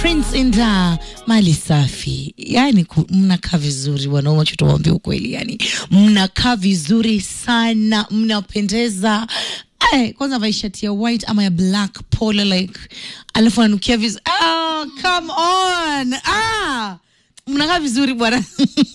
Prince Inda, mali safi. Yani mnakaa vizuri wanaume, tuwaambie ukweli, yani mnakaa vizuri sana, mnapendeza. Kwanza vai shati ya white ama ya black polo like, alafu anukia vizuri. Oh, come on. Mnakaa vizuri bwana.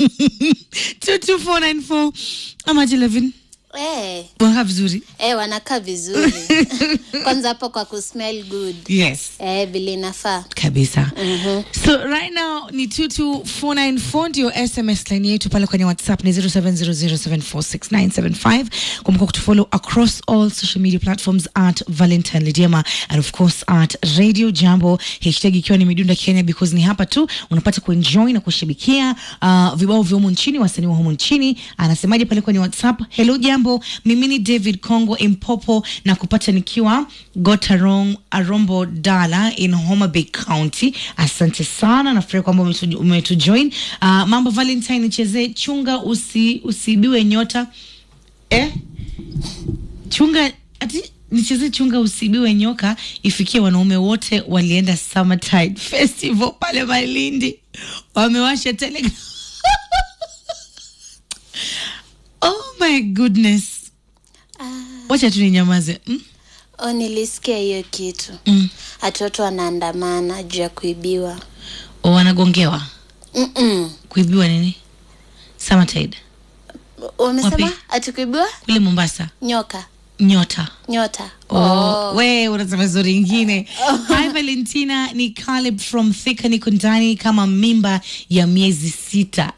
22494 ama 11. Wanakaa vizuri. Wanakaa vizuri. Kwanza hapo kwa kusmell good. Yes. Vile inafaa. Kabisa. So right now ni 22494 ndio SMS line yetu, pale kwenye WhatsApp ni 0700746975. Kumbuka kutufollow across all social media platforms at Valentine Lidiema and of course at Radio Jambo, hashtag ikiwa ni Midunda Kenya, because ni hapa tu unapata kuenjoy na kushabikia vibao vya humu nchini, wasanii wa humu nchini. Anasemaje pale kwenye WhatsApp? Hello Jambo, mimi ni David Kongo Impopo na kupata nikiwa Gotarong Arombo Dala in Homa Bay County. Asante sana, nafurahi kwamba umetujoin. Mambo Valentine, nicheze chunga usibiwe nyota. Chunga ati nicheze chunga usibiwe nyoka, ifikie wanaume wote walienda Summertide Festival pale Malindi. Wamewasha Telegram. Oh my goodness. Wacha tu ninyamaze. Nilisikia hiyo kitu. Watoto wanaandamana juu ya kuibiwa. Wanagongewa. Kuibiwa nini? Summertide. Wamesema ati kuibiwa? Kule Mombasa. Nyota. We unasema zuri ingine. Hi Valentina, ni Caleb from Thika, niko ndani kama mimba ya miezi 6.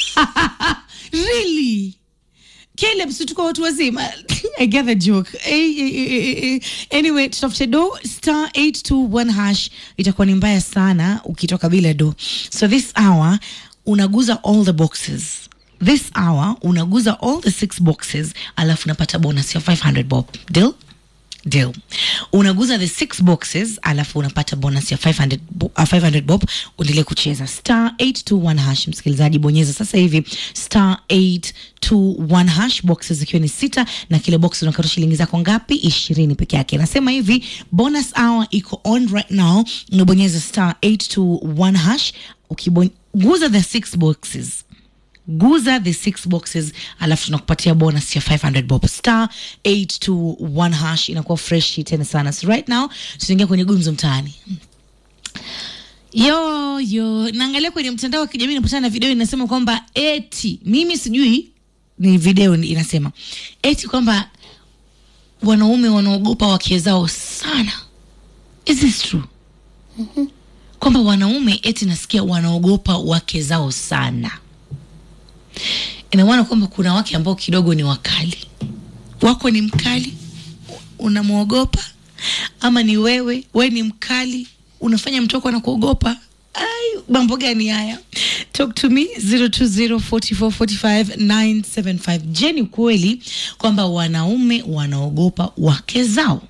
Really? Caleb, situko watu wazima. I get the joke. Anyway, tutafute do *821#. Itakuwa ni mbaya sana ukitoka bila do. So this hour unaguza all the boxes. This hour unaguza all the 6 boxes, alafu unapata bonus ya 500 bob. Deal. Unaguza the 6 boxes, alafu unapata bonus ya 500 bob. Uendelee kucheza *821#. Msikilizaji, bonyeza sasa hivi *821#, boxes zikiwa ni 6 na kile box unakata shilingi zako ngapi? 20 peke yake. Nasema hivi, bonus hour iko on right now. Unabonyeza *821#, ukiguza the 6 boxes. Guza the 6 boxes, alafu tunakupatia bonus ya 500 bob. *821#, inakuwa fresh tena sana. So right now tunaingia kwenye gumzo mtaani. Naangalia kwenye mtandao wa kijamii, napatana na video inasema kwamba eti, mimi sijui ni video inasema eti kwamba wanaume wanaogopa wake zao sana. Is this true? Kwamba wanaume eti nasikia wanaogopa wake zao sana. Inaona kwamba kuna wake ambao kidogo ni wakali. Wako ni mkali, unamuogopa, ama ni wewe ni mkali, unafanya mtoko na kuogopa. Mambo gani haya? Talk to me 0204445975. Je, ni kweli kwamba wanaume wanaogopa wake zao?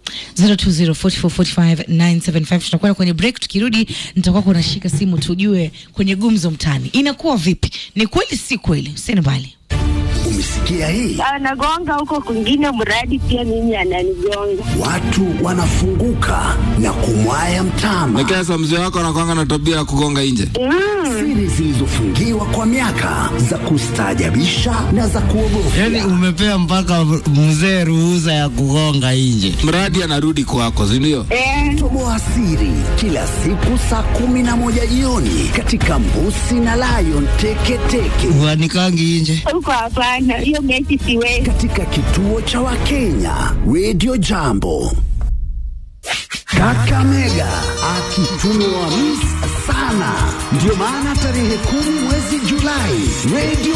0204445975. Tutakuwa kwenye break, tukirudi nitakuwa kunashika simu tujue kwenye gumzo mtani inakuwa vipi. Ni kweli si kweli? Useni bali. Umesikia hii? Anagonga huko kwingine, mradi pia mimi ananigonga. Watu wanafunguka na kumwaya mtama. Nikesa mzee wako anakuanga na tabia ya kugonga nje. Siri zilizofungiwa kwa miaka, za kustaajabisha na za kuogofya. Yaani umepea mpaka mzee ruhusa ya kugonga nje, mradi anarudi kwako, si ndio? Toboa siri kila siku saa 11 jioni katika Mbusi na Lion Teketeke. Wanikangi nje huko. Hapana, hiyo mechi siwezi. Katika kituo cha Wakenya Radio Jambo. Kakamega akitunua miss sana. Ndio maana tarehe 10 mwezi Julai Radio